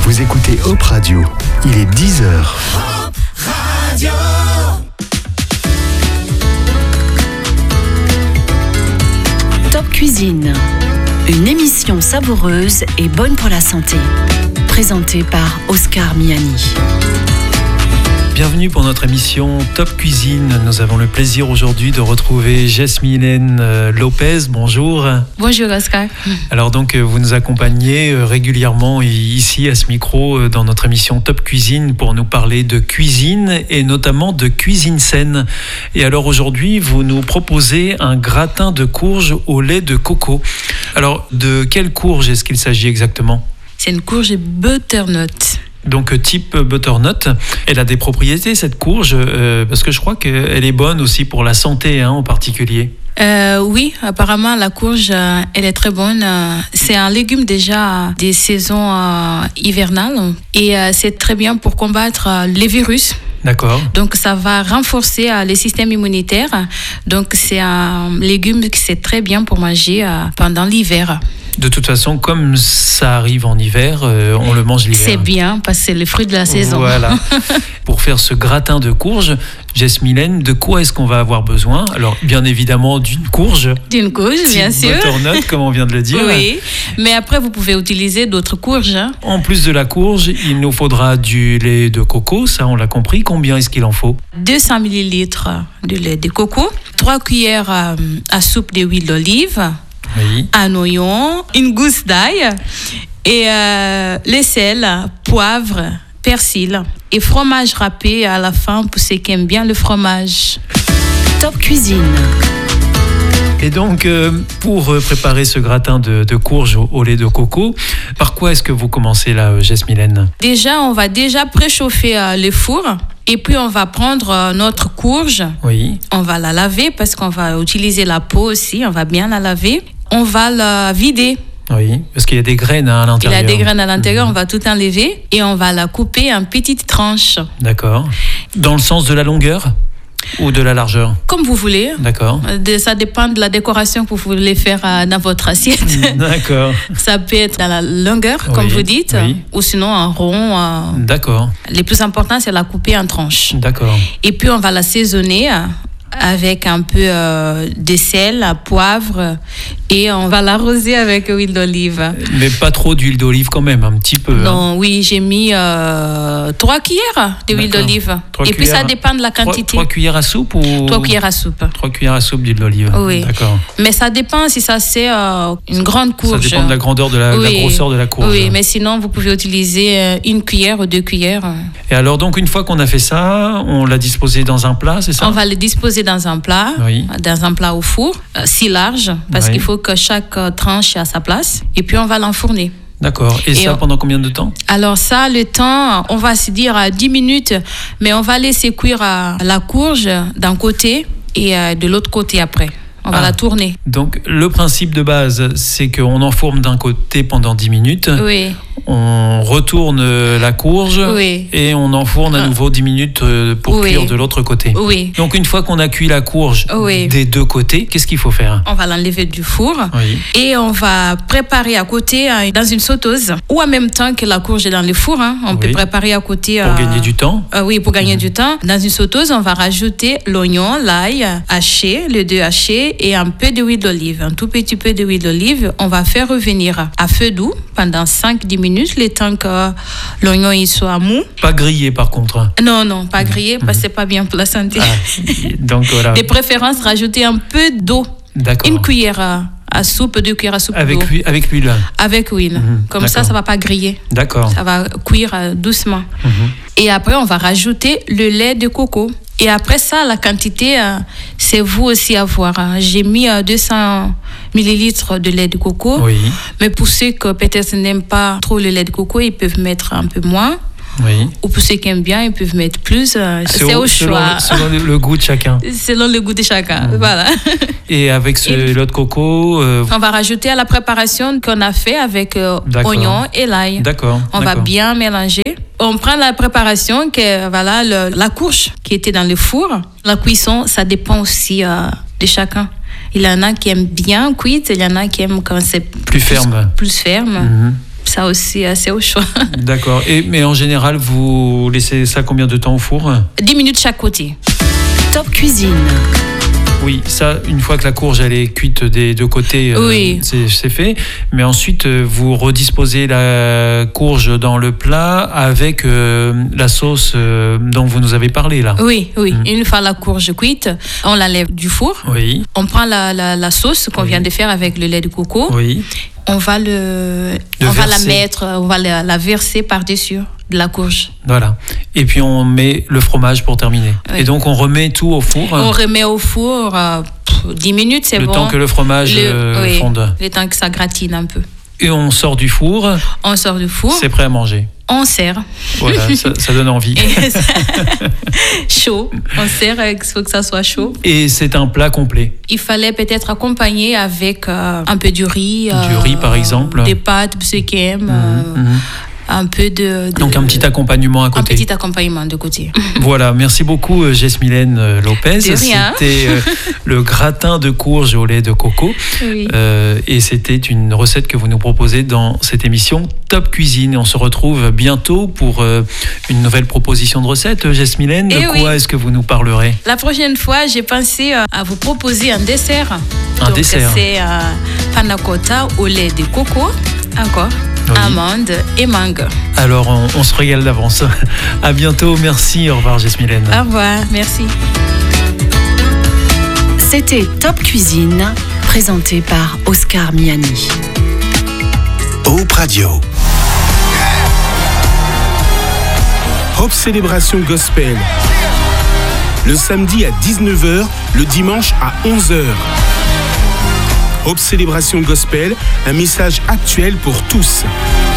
Vous écoutez Hop Radio, il est 10h. Hop Radio. Top Cuisine, une émission savoureuse et bonne pour la santé. Présentée par Oscar Miani. Bienvenue pour notre émission Top Cuisine. Nous avons le plaisir aujourd'hui de retrouver Jess-Mylène Lopez. Bonjour. Bonjour Oscar. Alors donc vous nous accompagnez régulièrement ici à ce micro dans notre émission Top Cuisine pour nous parler de cuisine et notamment de cuisine saine. Et alors aujourd'hui vous nous proposez un gratin de courge au lait de coco. Alors de quelle courge est-ce qu'il s'agit exactement ? C'est une courge butternut. Donc type butternut, elle a des propriétés cette courge parce que je crois qu'elle est bonne aussi pour la santé en particulier. Oui, apparemment la courge, elle est très bonne. C'est un légume déjà des saisons hivernales et c'est très bien pour combattre les virus. D'accord. Donc ça va renforcer le système immunitaire. Donc c'est un légume qui c'est très bien pour manger pendant l'hiver. De toute façon, comme ça arrive en hiver, on le mange l'hiver. C'est bien parce que c'est le fruit de la saison. Voilà. Pour faire ce gratin de courge, Jess-Mylène, de quoi est-ce qu'on va avoir besoin ? Alors, bien évidemment, d'une courge. D'une courge, bien sûr. Butternut, comme on vient de le dire. Oui, mais après, vous pouvez utiliser d'autres courges. En plus de la courge, il nous faudra du lait de coco, ça on l'a compris. Combien est-ce qu'il en faut ? 200 ml de lait de coco, 3 cuillères à soupe d'huile d'olive, oui. Un oignon, une gousse d'ail et le sel, poivre, persil et fromage râpé à la fin pour ceux qui aiment bien le fromage. Top Cuisine. Et donc, pour préparer ce gratin de courge au lait de coco, par quoi est-ce que vous commencez là, Jess-Mylène ? Déjà, on va préchauffer le four. Et puis, on va prendre notre courge. Oui. On va la laver parce qu'on va utiliser la peau aussi. On va bien la laver. On va la vider. Oui, parce qu'il y a des graines à l'intérieur. Il y a des graines à l'intérieur, on va tout enlever. Et on va la couper en petites tranches. D'accord. Dans le sens de la longueur ? Ou de la largeur ? Comme vous voulez. D'accord. Ça dépend de la décoration que vous voulez faire dans votre assiette. D'accord. Ça peut être dans la longueur, comme vous dites, ou sinon en rond. D'accord. Le plus important, c'est la couper en tranches. D'accord. Et puis, on va l'assaisonner avec un peu de sel, poivre, et on va l'arroser avec huile d'olive. Mais pas trop d'huile d'olive quand même, un petit peu. Non, oui, j'ai mis 3 cuillères d'huile d'olive. Et puis ça dépend de la quantité. 3 cuillères à soupe ou 3 cuillères à soupe. 3 cuillères à soupe d'huile d'olive. Oui. D'accord. Mais ça dépend si ça c'est une grande courge. Ça dépend de la grandeur, de la grosseur de la courge. Oui, mais sinon vous pouvez utiliser 1 cuillère ou 2 cuillères. Et alors donc une fois qu'on a fait ça, on l'a disposé dans un plat, c'est ça ? On va le disposer dans un plat, au four, si large, parce qu'il faut que chaque tranche ait à sa place. Et puis on va l'enfourner. D'accord. Et ça pendant combien de temps ? Alors ça, le temps, on va se dire 10 minutes, mais on va laisser cuire la courge d'un côté et de l'autre côté après. On va la tourner. Donc le principe de base, c'est qu'on enfourne d'un côté pendant 10 minutes. Oui. On retourne la courge et on enfourne à nouveau 10 minutes pour cuire de l'autre côté. Oui. Donc une fois qu'on a cuit la courge des deux côtés, qu'est-ce qu'il faut faire ? On va l'enlever du four et on va préparer à côté dans une sauteuse ou en même temps que la courge est dans le four. On peut préparer à côté. Pour gagner du temps ? Oui, pour gagner du temps. Dans une sauteuse, on va rajouter l'oignon, l'ail haché, les deux hachés et un peu d'huile d'olive. Un tout petit peu d'huile d'olive. On va faire revenir à feu doux pendant 5-10 minutes, le temps que l'oignon il soit mou. Pas grillé par contre. Non, pas grillé parce que c'est pas bien pour la santé. Donc voilà. De préférence, rajouter un peu d'eau. D'accord. 1 cuillère à soupe, 2 cuillères à soupe d'eau. Avec l'huile. Avec l'huile. Comme ça va pas griller. D'accord. Ça va cuire doucement. Et après, on va rajouter le lait de coco. Et après ça, la quantité, c'est vous aussi à voir. J'ai mis 200 millilitres de lait de coco. Oui. Mais pour ceux qui peut-être n'aiment pas trop le lait de coco, ils peuvent mettre un peu moins. Oui. Ou pour ceux qui aiment bien, ils peuvent mettre plus. C'est au choix. Selon le goût de chacun. Selon le goût de chacun, voilà. Et avec ce lait de coco... On va rajouter à la préparation qu'on a fait avec oignon et l'ail. D'accord. On va bien mélanger. On prend la préparation, la courge qui était dans le four. La cuisson, ça dépend aussi de chacun. Il y en a qui aiment bien cuite, il y en a qui aiment quand c'est plus ferme. Plus ferme. Ça aussi, c'est au choix. D'accord. Mais en général, vous laissez ça combien de temps au four ? 10 minutes chaque côté. Top Cuisine. Oui, ça, une fois que la courge elle est cuite des deux côtés, oui. c'est fait. Mais ensuite, vous redisposez la courge dans le plat avec la sauce dont vous nous avez parlé là. Oui. Une fois la courge cuite, on la lève du four. Oui. On prend la sauce qu'on vient de faire avec le lait de coco. Oui. On va la verser par-dessus de la courge. Voilà. Et puis on met le fromage pour terminer. Oui. Et donc on remet tout au four. On remet au four 10 minutes, c'est bon. Le temps que le fromage fonde. Le temps que ça gratine un peu. Et on sort du four. C'est prêt à manger. On sert. Voilà, ça donne envie. Chaud. On sert, il faut que ça soit chaud. Et c'est un plat complet. Il fallait peut-être accompagner avec un peu du riz. Du riz, par exemple. Des pâtes, ceux qui aiment. Un peu de... Donc un petit accompagnement à côté. Un petit accompagnement de côté. Voilà, merci beaucoup Jess-Mylène Lopez. De rien. C'était le gratin de courge au lait de coco. Oui. Et c'était une recette que vous nous proposez dans cette émission Top Cuisine. Et on se retrouve bientôt pour une nouvelle proposition de recette. Jess-Mylène, de quoi est-ce que vous nous parlerez ? La prochaine fois, j'ai pensé à vous proposer un dessert. Un dessert. C'est panna cotta au lait de coco. Encore. Oui. Amandes et mangue. Alors, on se régale d'avance. À bientôt. Merci. Au revoir, Jess-Mylène. Au revoir. Merci. C'était Top Cuisine, présenté par Oscar Miani. Hope Radio. Hope Célébration Gospel. Le samedi à 19h, le dimanche à 11h. Hope Célébration Gospel, un message actuel pour tous.